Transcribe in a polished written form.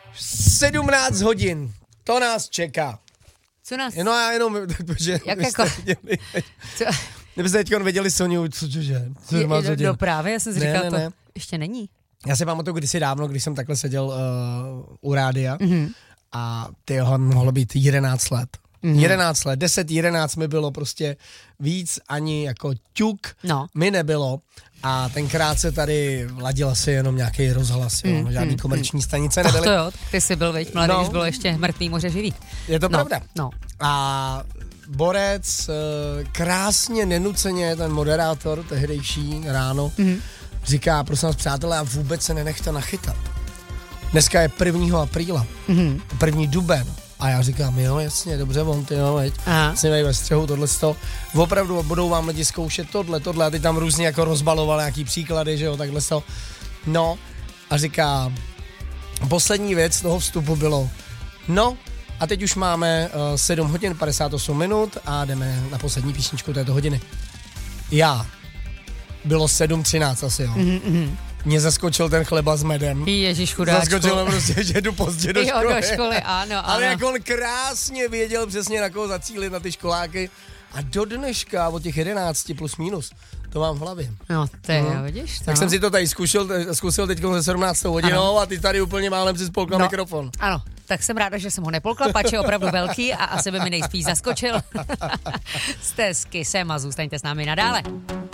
17 hodin, to nás čeká. Co nás? No já jenom, že... Jak jako? Kdybyste teďka viděli Soniu, cože? No právě, já jsem si říkal, to ještě není. Já si pamatuju kdysi dávno, když jsem takhle seděl u rádia a tyho mohlo být 11 let. 11 let, 10, 11 mi bylo prostě víc ani jako ťuk mi nebylo a tenkrát se tady ladil asi jenom nějaký rozhlas, žádný komerční stanice nebyly. To jo, ty jsi byl, veď, mladý, když bylo ještě mrtvý moře živý. Je to pravda. A Borec krásně, nenuceně, ten moderátor tehdejší ráno, říká, prosím vás přátelé, a vůbec se nenechte nachytat. Dneska je 1. apríla, 1. duben. A já říkám, jo, jasně, dobře, on ty, jo, veď, si ve střehu, tohleto. Opravdu budou vám lidi zkoušet tohle, a ty tam různě jako rozbaloval nějaký příklady, že jo, takhle to. No, a říká, poslední věc toho vstupu bylo, no, a teď už máme 7 hodin 58 minut a jdeme na poslední písničku této hodiny. Bylo 7:13 asi, jo. Mě zaskočil ten chleba s medem. Ježiš, chudáčku. Zaskočilo prostě, že jdu pozdě do školy. Jo, do školy, ano. Ale jak on krásně věděl přesně, na koho zacílit, na ty školáky. A do dneška od těch 11 plus minus, to mám v hlavě. No, to je, vidíš to. Tak jsem si to tady zkusil teď se 17 hodinou a ty tady úplně málem si spolkla mikrofon. Ano, tak jsem ráda, že jsem ho nepolkla, pač je opravdu velký a asi by mi nejspíš zaskočil. Jste s Kissem a zůstaňte s námi nadále.